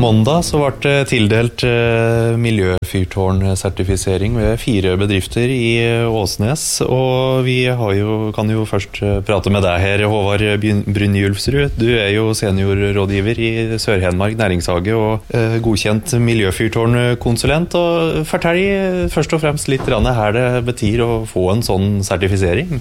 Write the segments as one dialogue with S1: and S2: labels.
S1: Måndag så ble det tildelt miljøfyrtårn-sertifisering ved 4 bedrifter i Åsnes, og vi kan jo først prate med deg her, Håvard Brynjulfsrud. Du jo seniorrådgiver i Sør-Hedmark Næringshage og godkjent miljøfyrtårn-konsulent. Og fortell først og fremst litt her det betyr å få en sånn sertifisering.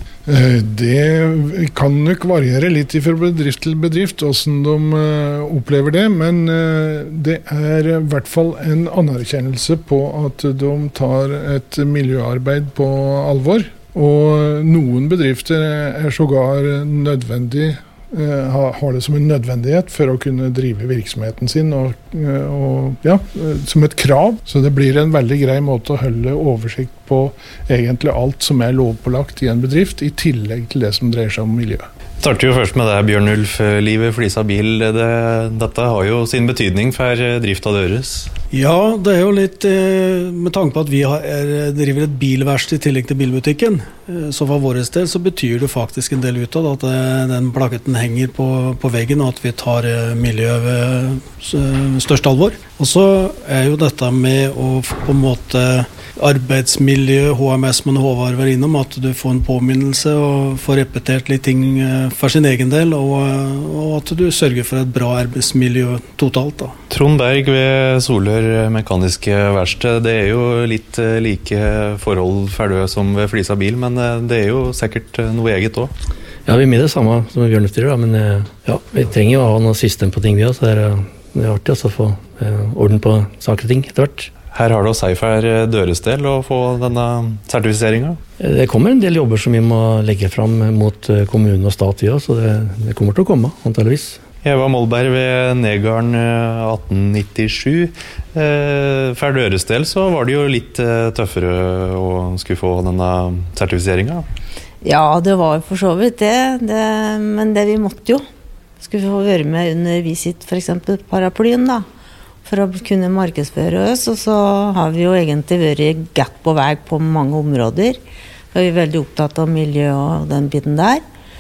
S2: Det kan nok variere litt fra bedrift til bedrift, hvordan de opplever det, men det i hvert fall en anerkjennelse på at de tar et miljøarbeid på alvor. Og noen bedrifter sågar nødvendig, har det som en nødvendighet for å kunne drive virksomheten sin, og som et krav. Så det blir en veldig grei måte å holde oversikt på egentlig alt som lovpålagt i en bedrift, i tillegg til det som dreier seg om miljø.
S1: Starter jo først med det, Bjørnulf Livet Flisa Bil. Dette har jo sin betydning for drifta deres.
S3: Ja, det jo litt med tanke på at vi driver et bilverksted i tillegg til bilbutikken. Så for vår del så betyr det faktisk en del ut av at den plaketten henger på veggen, og at vi tar miljøet ved største alvor. Og så jo dette med å på en måte arbeidsmiljø, HMS, men Håvard var innom, at du får en påminnelse og får repetert litt ting for sin egen del, og at du sørger for et bra arbeidsmiljø totalt da.
S1: Trond Berg ved Solør Mekaniske Verksted, det jo litt like forhold for det som ved Flisa Bil, men det jo sikkert noe eget også.
S4: Ja, vi med det samme som Bjørnulf sier, men vi trenger jo å ha noe system på ting vi også, så det artig å få orden på saker og ting etter hvert.
S1: Her har det å si for deres del å få denne sertifiseringen?
S4: Det kommer en del jobber som vi må legge fram mot kommunen og stat, så det kommer til å komme, antageligvis.
S1: Eva Molberg ved Negarden 1897. For deres del så var det jo litt tøffere å skulle få denne sertifiseringen.
S5: Ja, det var for så vidt det, men det vi måtte jo. Skulle vi få være med under Visit, for eksempel paraplyen da, for å kunne markedsføre oss, og så har vi jo egentlig vært gatt på vei på mange områder. Vi veldig opptatt av miljø og den biten der.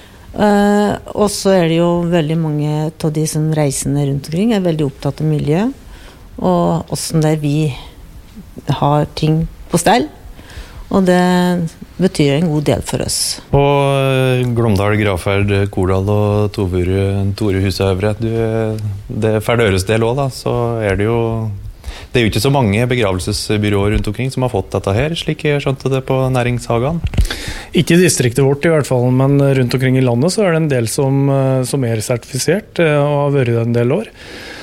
S5: Og så det jo veldig mange av de som reisende rundt omkring veldig opptatt av miljø, og hvordan det vi har ting på stell. Og det betyr en god del for oss.
S1: Og Glåmdal, Graferd, Kordal og Tore Husøvre, det for deres del også da, så det jo ikke så mange begravelsesbyråer rundt omkring som har fått dette her, slik jeg skjønte det på Næringshagen.
S6: Ikke i distriktet vårt i hvert fall, men rundt omkring i landet så det en del som sertifisert og har vært det en del år.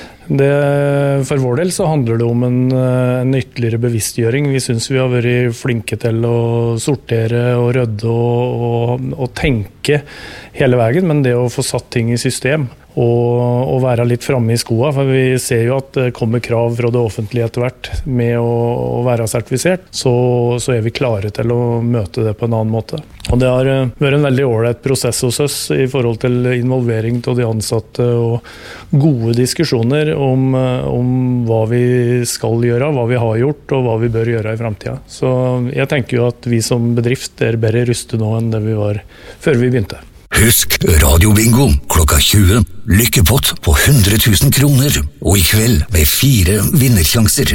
S6: For vår del så handler det om en ytterligere bevisstgjøring. Vi synes vi har vært flinke til å sortere og rydde og tenke hele veien, men det å få satt ting i system og være litt fremme i skoene, for vi ser jo at det kommer krav fra det offentlige etter hvert med å være sertifisert, så vi klare til å møte det på en annen måte. Og det har vært en veldig ålreit prosess hos oss i forhold til involvering av de ansatte og gode diskusjoner om hva vi skal gjøre, hva vi har gjort og hva vi bør gjøre i fremtiden. Så jeg tenker jo at vi som bedrift bedre rustet nå enn det vi var før vi begynte.
S7: Husk radiobingo klokka 20. Lykkepott på 100 000 kroner, og i kveld med 4 vinnersjanser.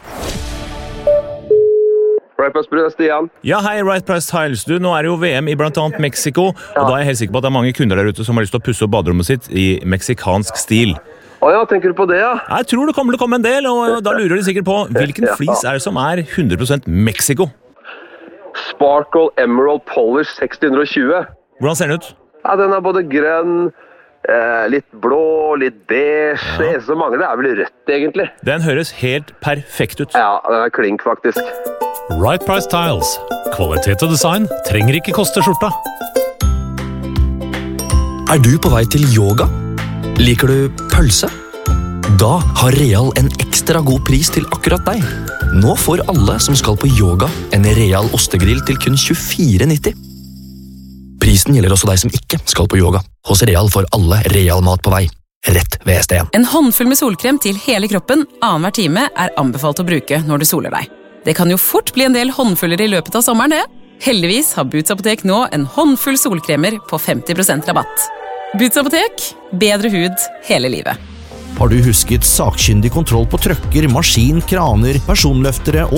S8: Right Price Tiles, Stian.
S9: Ja, hei, Right Price Tiles. Du, nå det jo VM i blant annet Mexico, og da jeg helt sikker på at det mange kunder der ute som har lyst til å pusse opp baderommet sitt i meksikansk stil.
S8: Ja, tenker du på det, ja?
S9: Jeg tror det kommer til å komme en del, og da lurer de sikkert på hvilken flis det som 100% Mexico?
S8: Sparkle Emerald Polish 620.
S9: Hvordan ser den ut?
S8: Ja, den både grønn, litt blå, litt beige. Ja. Det eneste som mangler vel rødt, egentlig.
S9: Den høres helt perfekt ut.
S8: Ja, den klink, faktisk.
S10: Right Price Tiles. Kvalitet og design trenger ikke koste skjorta.
S11: Du på vei til yoga? Liker du pølse? Da har Real en ekstra god pris til akkurat deg. Nå får alle som skal på yoga en Real ostegrill til kun 24,90. Prisen gjelder også deg som ikke skal på yoga. Hos Real får alle Real mat på vei. Rett ved ST1.
S12: En håndfull med solkrem til hele kroppen annenhver time anbefalt å bruke når du soler deg. Det kan jo fort bli en del håndfuller i løpet av sommeren, det. Heldigvis har Boots Apotek nå en håndfull solkremer på 50% rabatt. Boots Apotek, bedre hud hele livet.
S13: Har du husket sakkyndig kontroll på trøkker, maskin, kraner, personløftere